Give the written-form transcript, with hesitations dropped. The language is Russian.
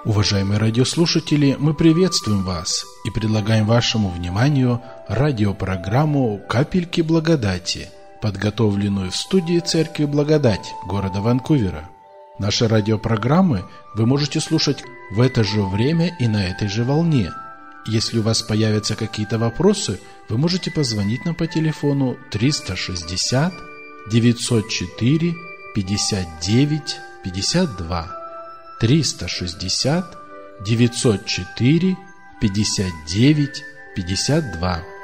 Уважаемые радиослушатели, мы приветствуем вас и предлагаем вашему вниманию радиопрограмму «Капельки благодати», подготовленную в студии Церкви Благодать города Ванкувера. Наши радиопрограммы вы можете слушать в это же время и на этой же волне. Если у вас появятся какие-то вопросы, вы можете позвонить нам по телефону 360 904 59 52. 360 904 59 52.